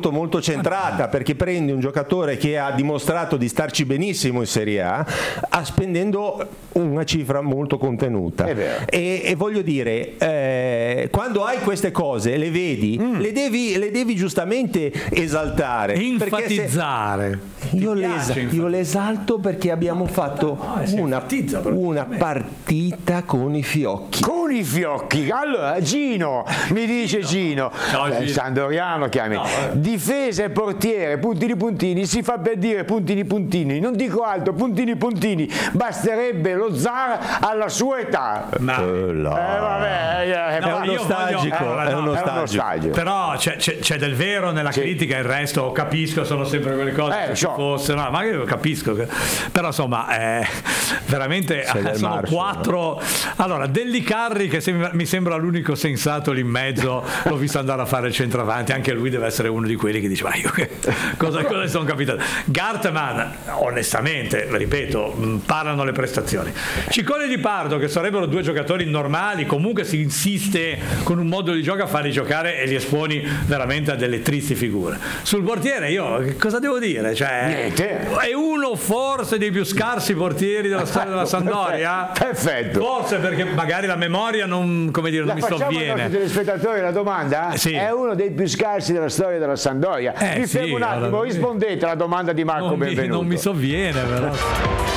molto centrata, perché prendi un giocatore che ha dimostrato di starci benissimo in Serie A spendendo una cifra molto contenuta. È vero. E voglio dire, quando hai queste cose le vedi, le devi giustamente esaltare, enfatizzare. Io le esalto perché abbiamo fatto una partita con i fiocchi. Con i fiocchi. Allora Gino mi dice Gino, Sandoriano chiami, difesa e portiere, puntini, si fa per dire puntini, non dico altro, puntini, basterebbe lo Zar alla sua età. Ma È uno nostalgico. Però c'è del vero nella critica, il resto capisco, sono sempre quelle cose ma io capisco però insomma veramente sono 4. Allora Deli Carri, che mi sembra l'unico sensato lì in mezzo, l'ho visto andare a fare il centravanti, anche lui deve essere uno di quelli che dice ma io cosa sono capitato. Gartman, onestamente, ripeto, parlano le prestazioni. Ciccone Di Pardo, che sarebbero 2 giocatori normali, comunque si insiste con un modo di gioco a farli giocare e li esponi veramente a delle tristi figure. Sul portiere io cosa devo dire? Cioè, è uno forse dei più scarsi portieri della storia della Sampdoria. Perfetto. Forse perché magari la memoria non mi sovviene. Ai nostri telespettatori la domanda? Sì. È uno dei più scarsi della storia della Sampdoria. Vi fermo un attimo, rispondete alla domanda di Marco Benvenuto. Non mi sovviene però.